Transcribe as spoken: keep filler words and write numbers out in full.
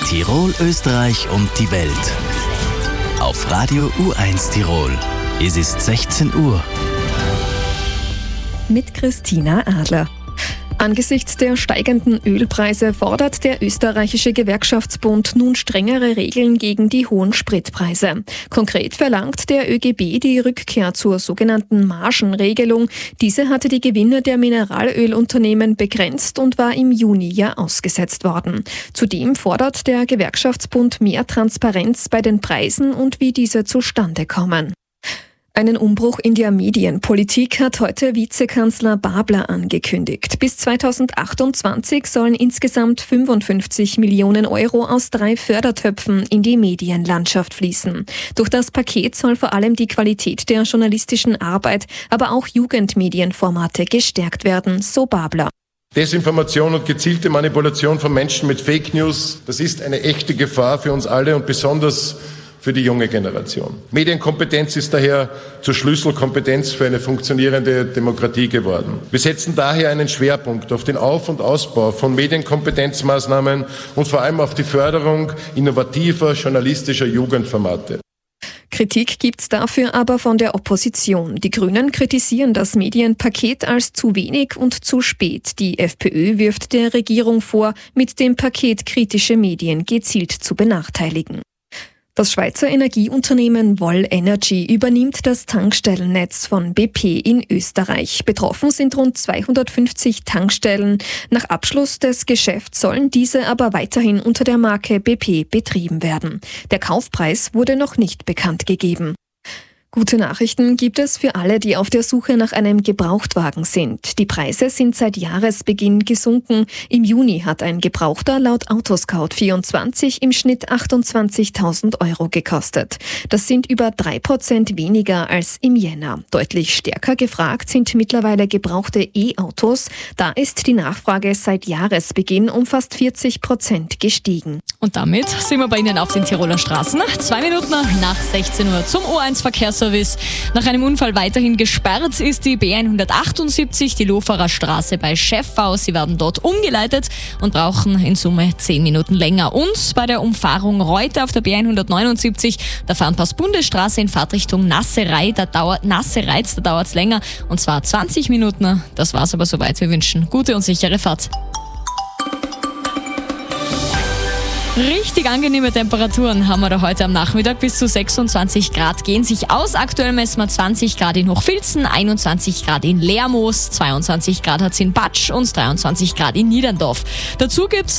Tirol, Österreich und die Welt. Auf Radio U eins Tirol. Es ist sechzehn Uhr. Mit Christina Adler. Angesichts der steigenden Ölpreise fordert der österreichische Gewerkschaftsbund nun strengere Regeln gegen die hohen Spritpreise. Konkret verlangt der ÖGB die Rückkehr zur sogenannten Margenregelung. Diese hatte die Gewinne der Mineralölunternehmen begrenzt und war im Juni ja ausgesetzt worden. Zudem fordert der Gewerkschaftsbund mehr Transparenz bei den Preisen und wie diese zustande kommen. Einen Umbruch in der Medienpolitik hat heute Vizekanzler Babler angekündigt. Bis zweitausendachtundzwanzig sollen insgesamt fünfundfünfzig Millionen Euro aus drei Fördertöpfen in die Medienlandschaft fließen. Durch das Paket soll vor allem die Qualität der journalistischen Arbeit, aber auch Jugendmedienformate gestärkt werden, so Babler. Desinformation und gezielte Manipulation von Menschen mit Fake News, das ist eine echte Gefahr für uns alle und besonders für die junge Generation. Medienkompetenz ist daher zur Schlüsselkompetenz für eine funktionierende Demokratie geworden. Wir setzen daher einen Schwerpunkt auf den Auf- und Ausbau von Medienkompetenzmaßnahmen und vor allem auf die Förderung innovativer journalistischer Jugendformate. Kritik gibt's dafür aber von der Opposition. Die Grünen kritisieren das Medienpaket als zu wenig und zu spät. Die FPÖ wirft der Regierung vor, mit dem Paket kritische Medien gezielt zu benachteiligen. Das Schweizer Energieunternehmen Vol Energy übernimmt das Tankstellennetz von B P in Österreich. Betroffen sind rund zweihundertfünfzig Tankstellen. Nach Abschluss des Geschäfts sollen diese aber weiterhin unter der Marke B P betrieben werden. Der Kaufpreis wurde noch nicht bekannt gegeben. Gute Nachrichten gibt es für alle, die auf der Suche nach einem Gebrauchtwagen sind. Die Preise sind seit Jahresbeginn gesunken. Im Juni hat ein Gebrauchter laut Autoscout vierundzwanzig im Schnitt achtundzwanzigtausend Euro gekostet. Das sind über drei Prozent weniger als im Jänner. Deutlich stärker gefragt sind mittlerweile gebrauchte E-Autos. Da ist die Nachfrage seit Jahresbeginn um fast vierzig Prozent gestiegen. Und damit sind wir bei Ihnen auf den Tiroler Straßen. Zwei Minuten nach sechzehn Uhr zum O eins Verkehrsservice. Nach einem Unfall weiterhin gesperrt ist die B hundertachtundsiebzig, die Loferer Straße bei Schäffau. Sie werden dort umgeleitet und brauchen in Summe zehn Minuten länger. Und bei der Umfahrung Reuter auf der B hundertneunundsiebzig, der Fernpass-Bundesstraße in Fahrtrichtung Nasserei, da dauert Nassereiz, da dauert es länger, und zwar zwanzig Minuten. Das war's aber soweit. Wir wünschen gute und sichere Fahrt. Richtig angenehme Temperaturen haben wir da heute am Nachmittag. Bis zu sechsundzwanzig Grad gehen sich aus. Aktuell messen wir zwanzig Grad in Hochfilzen, einundzwanzig Grad in Lermoos, zweiundzwanzig Grad hat es in Batsch und dreiundzwanzig Grad in Niederndorf. Dazu gibt's